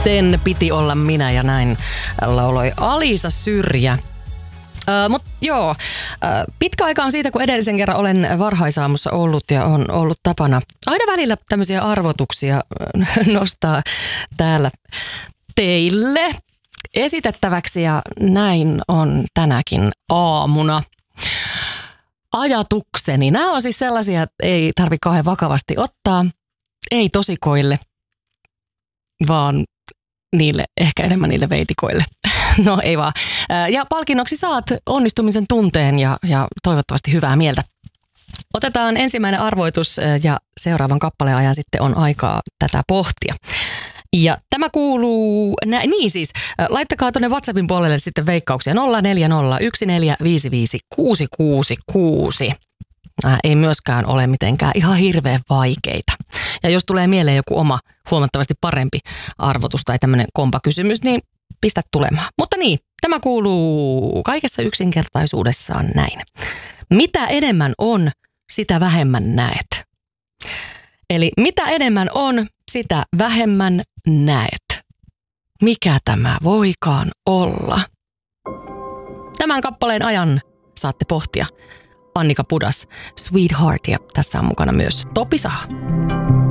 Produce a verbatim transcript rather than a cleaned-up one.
Sen piti olla minä ja näin lauloi Alisa Syrjä. Uh, Mutta joo, uh, pitkä aika on siitä, kun edellisen kerran olen varhaisaamussa ollut ja on ollut tapana aina välillä tämmöisiä arvotuksia nostaa täällä teille esitettäväksi ja näin on tänäkin aamuna. Ajatukseni. Nämä on siis sellaisia, että ei tarvitse kauhean vakavasti ottaa, ei tosikoille, vaan niille, ehkä enemmän niille veitikoille. No ei vaan. Ja palkinnoksi saat onnistumisen tunteen ja, ja toivottavasti hyvää mieltä. Otetaan ensimmäinen arvoitus ja seuraavan kappaleen ajan sitten on aikaa tätä pohtia. Ja tämä kuuluu, nä, niin siis, laittakaa tuonne WhatsAppin puolelle sitten veikkauksia nolla neljä nolla yksi neljä viisi viisi kuusi kuusi kuusi. Äh, ei myöskään ole mitenkään ihan hirveän vaikeita. Ja jos tulee mieleen joku oma huomattavasti parempi arvotus tai tämmöinen kompakysymys, niin pistä tulemaan. Mutta niin, tämä kuuluu kaikessa yksinkertaisuudessaan näin. Mitä enemmän on, sitä vähemmän näet. Eli mitä enemmän on, sitä vähemmän näet. Mikä tämä voikaan olla? Tämän kappaleen ajan saatte pohtia. Annika Pudas, Sweetheart, ja tässä on mukana myös Topi Saha.